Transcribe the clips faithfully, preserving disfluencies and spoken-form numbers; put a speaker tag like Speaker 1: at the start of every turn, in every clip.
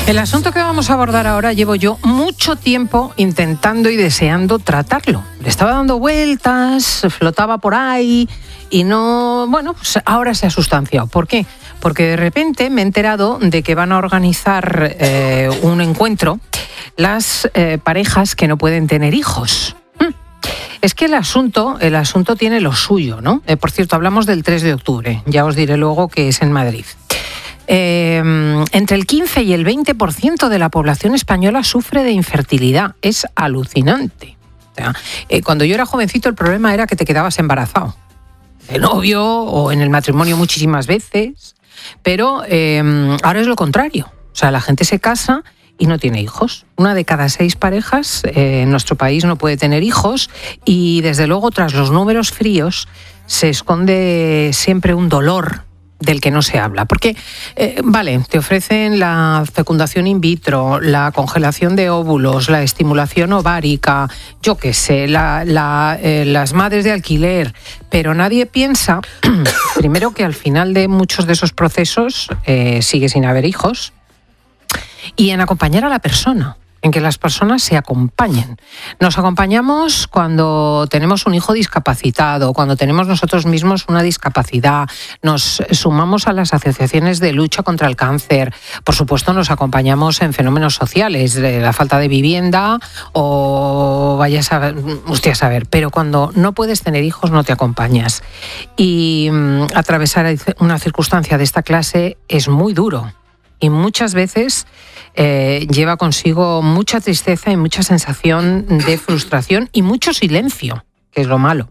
Speaker 1: El asunto que vamos a abordar ahora llevo yo mucho tiempo intentando y deseando tratarlo. Le estaba dando vueltas, flotaba por ahí y no... Bueno, pues ahora se ha sustanciado. ¿Por qué? Porque de repente me he enterado de que van a organizar eh, un encuentro las eh, parejas que no pueden tener hijos. Hmm. Es que el asunto, el asunto tiene lo suyo, ¿no? Eh, por cierto, hablamos del tres de octubre. Ya os diré luego que es en Madrid. Eh, entre el quince y el veinte por ciento de la población española sufre de infertilidad. Es alucinante. O sea, eh, cuando yo era jovencito el problema era que te quedabas embarazado. De novio o en el matrimonio muchísimas veces. Pero eh, ahora es lo contrario. O sea, la gente se casa y no tiene hijos. Una de cada seis parejas eh, en nuestro país no puede tener hijos y desde luego tras los números fríos se esconde siempre un dolor del que no se habla. Porque, eh, vale, te ofrecen la fecundación in vitro, la congelación de óvulos, la estimulación ovárica, yo qué sé, la, la, eh, las madres de alquiler, pero nadie piensa, primero, que al final de muchos de esos procesos eh, sigue sin haber hijos, y en acompañar a la persona, en que las personas se acompañen. Nos acompañamos cuando tenemos un hijo discapacitado, cuando tenemos nosotros mismos una discapacidad, nos sumamos a las asociaciones de lucha contra el cáncer, por supuesto nos acompañamos en fenómenos sociales, de la falta de vivienda o vaya a saber, usted a saber, pero cuando no puedes tener hijos no te acompañas. Y um, atravesar una circunstancia de esta clase es muy duro. Y muchas veces eh, lleva consigo mucha tristeza y mucha sensación de frustración y mucho silencio, que es lo malo.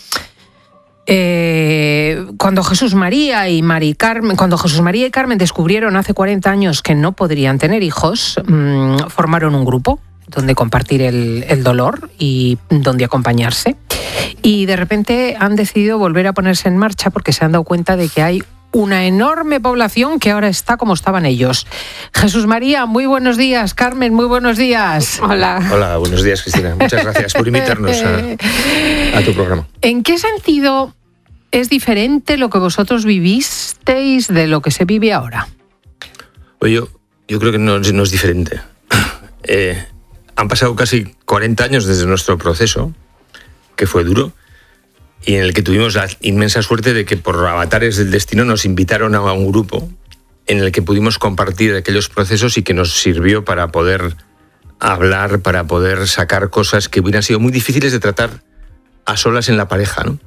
Speaker 1: Eh, cuando Jesús María y Mari Carmen, cuando Jesús María y Carmen descubrieron hace cuarenta años que no podrían tener hijos, mmm, formaron un grupo donde compartir el, el dolor y donde acompañarse. Y de repente han decidido volver a ponerse en marcha porque se han dado cuenta de que hay una enorme población que ahora está como estaban ellos. Jesús María, muy buenos días. Carmen, muy buenos días. Hola.
Speaker 2: Hola, buenos días, Cristina. Muchas gracias por invitarnos a, a tu programa.
Speaker 1: ¿En qué sentido es diferente lo que vosotros vivisteis de lo que se vive ahora?
Speaker 2: Oye, yo, yo creo que no, no es diferente. Eh, han pasado casi cuarenta años desde nuestro proceso, que fue duro, y en el que tuvimos la inmensa suerte de que por avatares del destino nos invitaron a un grupo en el que pudimos compartir aquellos procesos y que nos sirvió para poder hablar, para poder sacar cosas que hubieran sido muy difíciles de tratar a solas en la pareja, ¿no?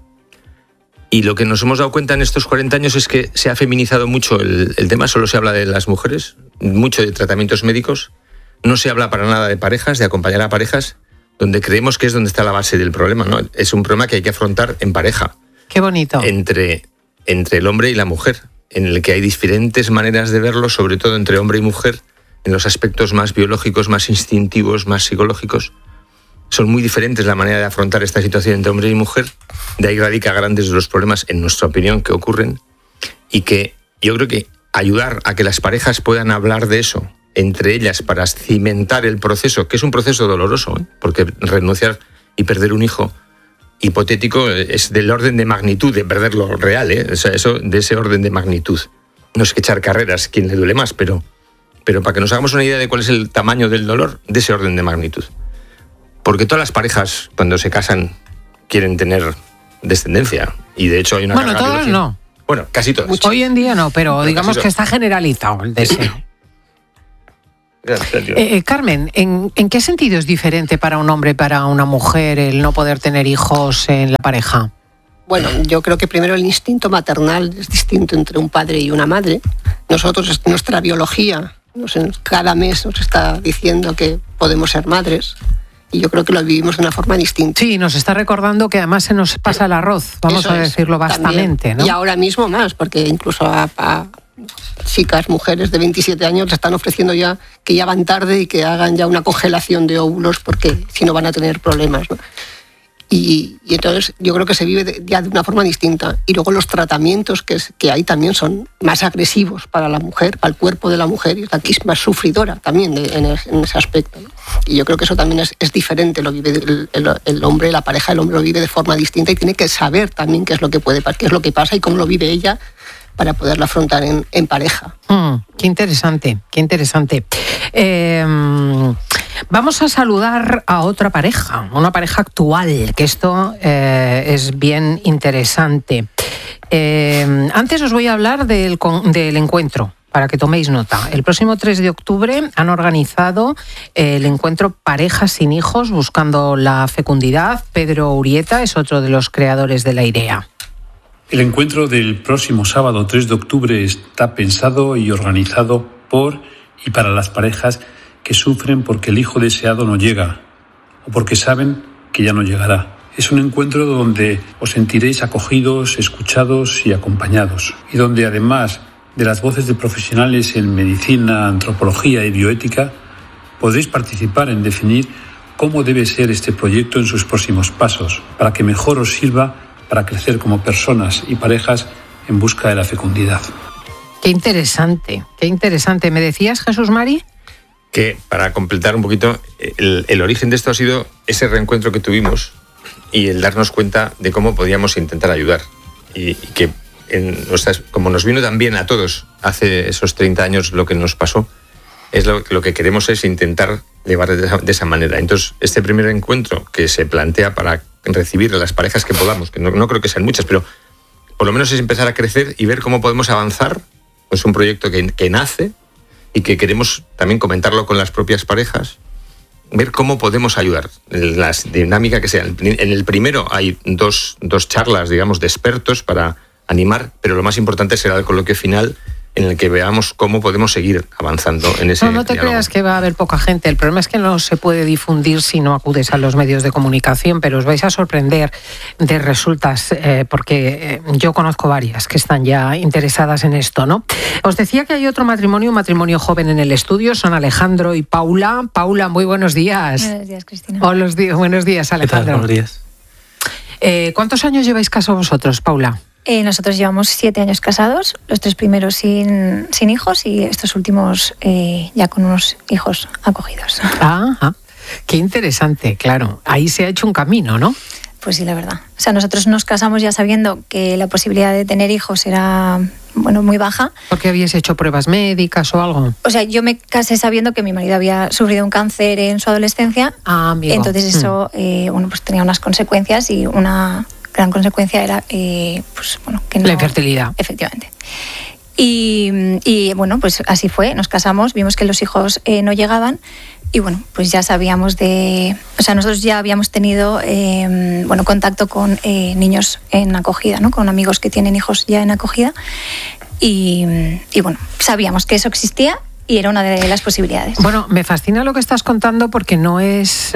Speaker 2: Y lo que nos hemos dado cuenta en estos cuarenta años es que se ha feminizado mucho el, el tema, solo se habla de las mujeres, mucho de tratamientos médicos, no se habla para nada de parejas, de acompañar a parejas, donde creemos que es donde está la base del problema, ¿no? Es un problema que hay que afrontar en pareja.
Speaker 1: Qué bonito.
Speaker 2: Entre, entre el hombre y la mujer, en el que hay diferentes maneras de verlo, sobre todo entre hombre y mujer, en los aspectos más biológicos, más instintivos, más psicológicos. Son muy diferentes la manera de afrontar esta situación entre hombre y mujer. De ahí radica grandes de los problemas, en nuestra opinión, que ocurren. Y que yo creo que ayudar a que las parejas puedan hablar de eso entre ellas para cimentar el proceso, que es un proceso doloroso, ¿eh? Porque renunciar y perder un hijo hipotético es del orden de magnitud de perderlo real, ¿eh? O sea, eso de ese orden de magnitud. No es que echar carreras, quien le duele más, pero, pero para que nos hagamos una idea de cuál es el tamaño del dolor, de ese orden de magnitud. Porque todas las parejas, cuando se casan, quieren tener descendencia. Y de hecho hay una...
Speaker 1: Bueno, todas biológica. No.
Speaker 2: Bueno, casi todas.
Speaker 1: Mucho. Hoy en día no, pero bueno, digamos que está generalizado el deseo. Eh, eh, Carmen, ¿en, ¿en qué sentido es diferente para un hombre y para una mujer el no poder tener hijos en la pareja?
Speaker 3: Bueno, yo creo que primero el instinto maternal es distinto entre un padre y una madre. Nosotros, nuestra biología, nos, cada mes nos está diciendo que podemos ser madres. Y yo creo que lo vivimos de una forma distinta.
Speaker 1: Sí, nos está recordando que además se nos pasa el arroz, vamos Eso a decirlo es, bastante, ¿no?
Speaker 3: Y ahora mismo más, porque incluso a... a chicas, mujeres de veintisiete años le están ofreciendo ya que ya van tarde y que hagan ya una congelación de óvulos porque si no van a tener problemas, ¿no? Y, y entonces yo creo que se vive de, ya de una forma distinta. Y luego los tratamientos que, es, que hay también son más agresivos para la mujer, para el cuerpo de la mujer, y aquí es más sufridora también de, en, es, en ese aspecto, ¿no? Y yo creo que eso también es, es diferente, lo vive el, el, el hombre, la pareja, el hombre lo vive de forma distinta y tiene que saber también qué es lo que puede, qué es lo que pasa y cómo lo vive ella para poderla afrontar en, en pareja.
Speaker 1: Mm, qué interesante, qué interesante. Eh, vamos a saludar a otra pareja, una pareja actual, que esto eh, es bien interesante. Eh, antes os voy a hablar del, del encuentro, para que toméis nota. El próximo tres de octubre han organizado el encuentro Parejas sin hijos buscando la fecundidad. Pedro Urieta es otro de los creadores de la idea.
Speaker 4: El encuentro del próximo sábado tres de octubre está pensado y organizado por y para las parejas que sufren porque el hijo deseado no llega o porque saben que ya no llegará. Es un encuentro donde os sentiréis acogidos, escuchados y acompañados, y donde además de las voces de profesionales en medicina, antropología y bioética, podréis participar en definir cómo debe ser este proyecto en sus próximos pasos, para que mejor os sirva para crecer como personas y parejas en busca de la fecundidad.
Speaker 1: Qué interesante, qué interesante. ¿Me decías, Jesús Mari?
Speaker 2: Que para completar un poquito, el, el origen de esto ha sido ese reencuentro que tuvimos y el darnos cuenta de cómo podíamos intentar ayudar. Y, y que en nuestras, como nos vino tan bien a todos hace esos treinta años lo que nos pasó, es lo, lo que queremos es intentar llevar de esa, de esa manera. Entonces, este primer encuentro que se plantea para recibir a las parejas que podamos, que no, no creo que sean muchas, pero por lo menos es empezar a crecer y ver cómo podemos avanzar. Es un proyecto que, que nace y que queremos también comentarlo con las propias parejas, ver cómo podemos ayudar, la dinámica que sea. En el primero hay dos, dos charlas, digamos, de expertos para animar, pero lo más importante será el coloquio final en el que veamos cómo podemos seguir avanzando en ese
Speaker 1: No, no te
Speaker 2: diálogo.
Speaker 1: creas que va a haber poca gente. El problema es que no se puede difundir si no acudes a los medios de comunicación, pero os vais a sorprender de resultas, eh, porque eh, yo conozco varias que están ya interesadas en esto, ¿no? Os decía que hay otro matrimonio, un matrimonio joven en el estudio, son Alejandro y Paula. Paula, muy buenos días.
Speaker 5: Buenos días, Cristina.
Speaker 1: Hola, buenos días, Alejandro.
Speaker 6: ¿Qué tal? Buenos días.
Speaker 1: Eh, ¿Cuántos años lleváis casados vosotros, Paula?
Speaker 5: Eh, nosotros llevamos siete años casados, los tres primeros sin, sin hijos y estos últimos eh, ya con unos hijos acogidos.
Speaker 1: Ah, qué interesante, claro. Ahí se ha hecho un camino, ¿no?
Speaker 5: Pues sí, la verdad. O sea, nosotros nos casamos ya sabiendo que la posibilidad de tener hijos era, bueno, muy baja.
Speaker 1: ¿Por qué habíais hecho pruebas médicas o algo?
Speaker 5: O sea, yo me casé sabiendo que mi marido había sufrido un cáncer en su adolescencia.
Speaker 1: Ah, amigo.
Speaker 5: Entonces eso, mm. eh, bueno, pues tenía unas consecuencias y una gran consecuencia era, eh, pues bueno, que no...
Speaker 1: La infertilidad.
Speaker 5: Efectivamente. Y, y bueno, pues así fue, nos casamos, vimos que los hijos eh, no llegaban y bueno, pues ya sabíamos de... O sea, nosotros ya habíamos tenido eh, bueno, contacto con eh, niños en acogida, ¿no? Con amigos que tienen hijos ya en acogida y, y bueno, sabíamos que eso existía y era una de las posibilidades.
Speaker 1: Bueno, me fascina lo que estás contando porque no es...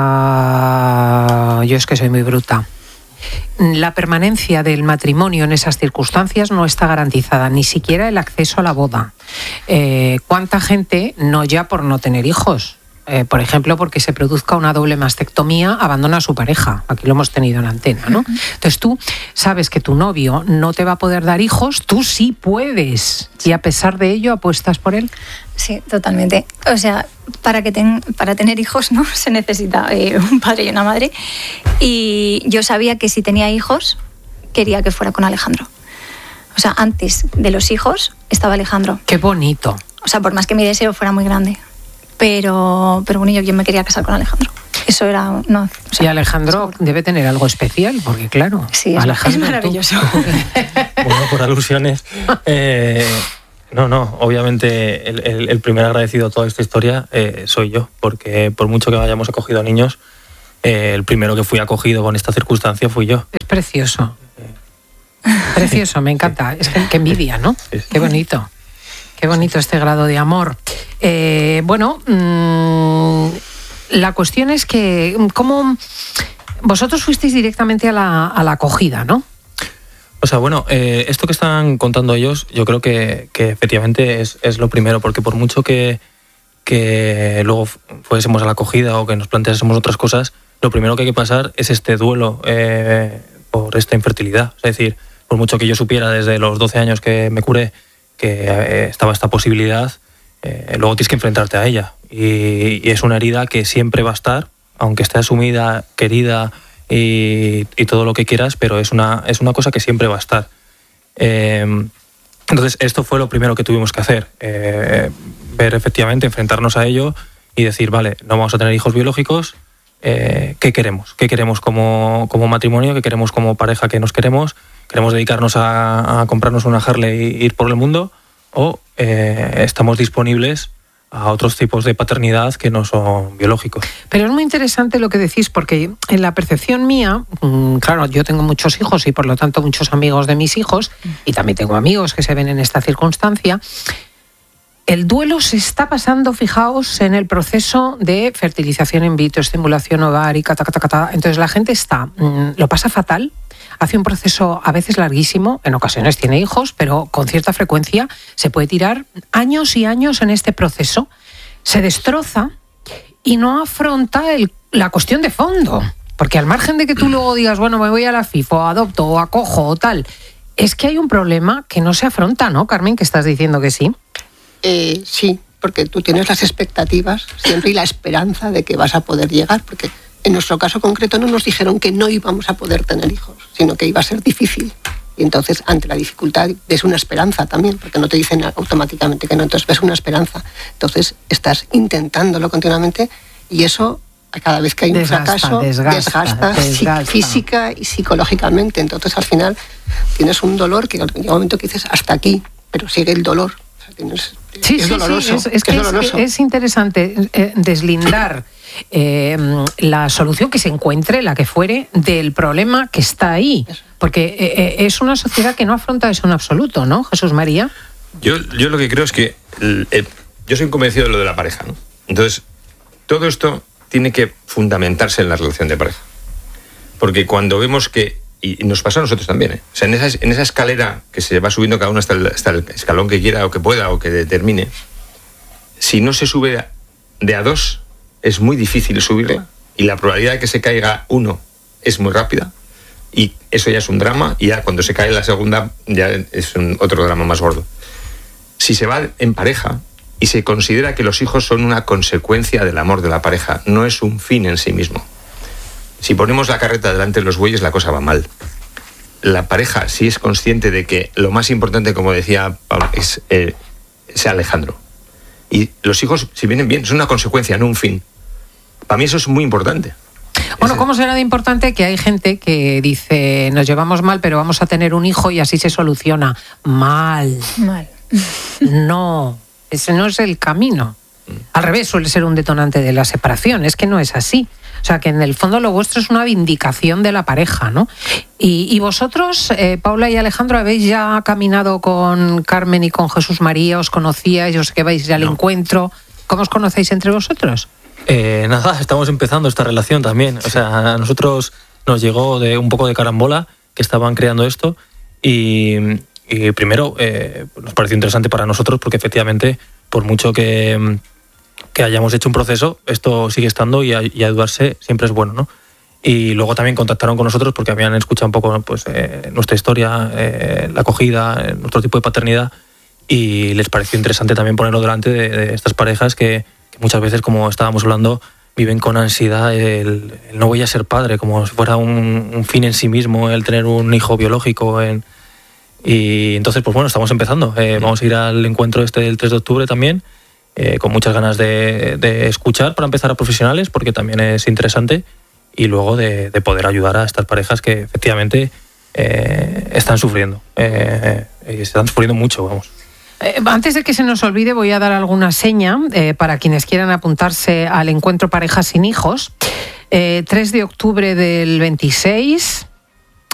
Speaker 1: Uh, yo es que soy muy bruta. La permanencia del matrimonio en esas circunstancias no está garantizada, ni siquiera el acceso a la boda. Eh, ¿Cuánta gente, no ya por no tener hijos, eh, por ejemplo, porque se produzca una doble mastectomía, abandona a su pareja? Aquí lo hemos tenido en antena, ¿no? Entonces tú sabes que tu novio no te va a poder dar hijos, tú sí puedes, y a pesar de ello apuestas por él.
Speaker 5: Sí, totalmente. O sea, para que ten, para tener hijos, ¿no? Se necesita eh, un padre y una madre. Y yo sabía que si tenía hijos, quería que fuera con Alejandro. O sea, antes de los hijos estaba Alejandro.
Speaker 1: Qué bonito.
Speaker 5: O sea, por más que mi deseo fuera muy grande. Pero, pero bueno, yo, yo me quería casar con Alejandro. Eso era... No, o sea,
Speaker 1: y Alejandro seguro. Debe tener algo especial, porque claro...
Speaker 5: Sí, es,
Speaker 1: Alejandro,
Speaker 5: es maravilloso.
Speaker 6: Bueno, por alusiones... Eh... No, no, obviamente el, el, el primer agradecido a toda esta historia eh, soy yo, porque por mucho que hayamos acogido a niños, eh, el primero que fui acogido con esta circunstancia fui yo.
Speaker 1: Es precioso. Precioso, me encanta. Es que, que envidia, ¿no?
Speaker 6: Sí, sí.
Speaker 1: Qué bonito. Qué bonito este grado de amor. Eh, bueno, mmm, la cuestión es que, ¿cómo? Vosotros fuisteis directamente a la, a la acogida, ¿no?
Speaker 6: O sea, bueno, eh, esto que están contando ellos, yo creo que, que efectivamente es, es lo primero, porque por mucho que, que luego fuésemos a la acogida o que nos planteásemos otras cosas, lo primero que hay que pasar es este duelo eh, por esta infertilidad. Es decir, por mucho que yo supiera desde los doce años que me curé que eh, estaba esta posibilidad, eh, luego tienes que enfrentarte a ella. Y, y es una herida que siempre va a estar, aunque esté asumida, querida... Y, y todo lo que quieras, pero es una, es una cosa que siempre va a estar. Eh, entonces, esto fue lo primero que tuvimos que hacer. Eh, ver efectivamente, enfrentarnos a ello y decir, vale, no vamos a tener hijos biológicos, eh, ¿qué queremos? ¿Qué queremos como, como matrimonio? ¿Qué queremos como pareja que nos queremos? ¿Queremos dedicarnos a, a comprarnos una Harley e ir por el mundo? ¿O eh, estamos disponibles a otros tipos de paternidad que no son biológicos?
Speaker 1: Pero es muy interesante lo que decís, porque en la percepción mía, claro, yo tengo muchos hijos y por lo tanto muchos amigos de mis hijos, y también tengo amigos que se ven en esta circunstancia. El duelo se está pasando, fijaos, en el proceso de fertilización in vitro, estimulación ovárica, ta, ta, ta, ta. Entonces la gente está, lo pasa fatal, hace un proceso a veces larguísimo, en ocasiones tiene hijos, pero con cierta frecuencia se puede tirar años y años en este proceso, se destroza y no afronta el, la cuestión de fondo. Porque al margen de que tú luego digas, bueno, me voy a la FIF o adopto o acojo o tal, es que hay un problema que no se afronta, ¿no, Carmen? Que estás diciendo que sí.
Speaker 3: Eh, sí, porque tú tienes las expectativas siempre y la esperanza de que vas a poder llegar, porque en nuestro caso concreto no nos dijeron que no íbamos a poder tener hijos, sino que iba a ser difícil. Y entonces, ante la dificultad, ves una esperanza también, porque no te dicen automáticamente que no, entonces ves una esperanza. Entonces, estás intentándolo continuamente y eso, cada vez que hay un
Speaker 1: desgasta,
Speaker 3: fracaso,
Speaker 1: desgasta,
Speaker 3: desgasta,
Speaker 1: desgasta
Speaker 3: física y psicológicamente. Entonces, al final, tienes un dolor que llega un momento que dices, hasta aquí, pero sigue el dolor. O sea, tienes,
Speaker 1: Sí,
Speaker 3: es
Speaker 1: sí,
Speaker 3: doloroso,
Speaker 1: sí, es, es que
Speaker 3: es,
Speaker 1: es,
Speaker 3: doloroso.
Speaker 1: es interesante eh, deslindar eh, la solución que se encuentre, la que fuere, del problema que está ahí. Porque eh, es una sociedad que no afronta eso en absoluto, ¿no, Jesús María?
Speaker 2: Yo, yo lo que creo es que el, el, yo soy convencido de lo de la pareja, ¿no? Entonces, todo esto tiene que fundamentarse en la relación de pareja. Porque cuando vemos que, y nos pasa a nosotros también, ¿eh? O sea, en esa, en esa escalera que se va subiendo cada uno hasta el, hasta el escalón que quiera o que pueda o que determine, si no se sube de a dos, es muy difícil subirla y la probabilidad de que se caiga uno es muy rápida y eso ya es un drama y ya cuando se cae la segunda ya es un, otro drama más gordo. Si se va en pareja y se considera que los hijos son una consecuencia del amor de la pareja, no es un fin en sí mismo. Si ponemos la carreta delante de los bueyes, la cosa va mal. La pareja, si es consciente de que lo más importante, como decía Pablo, es, eh, es Alejandro. Y los hijos, si vienen bien, son una consecuencia, no un fin. Para mí eso es muy importante.
Speaker 1: Bueno, ¿cómo será de importante que hay gente que dice, nos llevamos mal, pero vamos a tener un hijo y así se soluciona? Mal.
Speaker 5: Mal.
Speaker 1: No, ese no es el camino. Al revés, suele ser un detonante de la separación. Es que no es así. O sea, que en el fondo lo vuestro es una vindicación de la pareja, ¿no? Y, y vosotros, eh, Paula y Alejandro, ¿habéis ya caminado con Carmen y con Jesús María? ¿Os conocíais? ¿Os que vais ya al
Speaker 6: No.
Speaker 1: encuentro? ¿Cómo os conocéis entre vosotros?
Speaker 6: Eh, nada, estamos empezando esta relación también. O sea, a nosotros nos llegó de un poco de carambola que estaban creando esto y, y primero eh, nos pareció interesante para nosotros porque efectivamente, por mucho que, que hayamos hecho un proceso, esto sigue estando y, y ayudarse siempre es bueno, ¿no? Y luego también contactaron con nosotros porque habían escuchado un poco pues, eh, nuestra historia, eh, la acogida, eh, nuestro tipo de paternidad y les pareció interesante también ponerlo delante de, de estas parejas que que muchas veces, como estábamos hablando, viven con ansiedad el, el no voy a ser padre, como si fuera un, un fin en sí mismo, el tener un hijo biológico. En, y entonces, pues bueno, estamos empezando. Eh, vamos a ir al encuentro este del tres de octubre también, eh, con muchas ganas de, de escuchar para empezar a profesionales, porque también es interesante, y luego de, de poder ayudar a estas parejas que efectivamente eh, están sufriendo. Eh, eh, están sufriendo mucho, vamos.
Speaker 1: Eh, antes de que se nos olvide, voy a dar alguna seña eh, para quienes quieran apuntarse al encuentro Parejas sin Hijos. Eh, tres de octubre del veintiséis,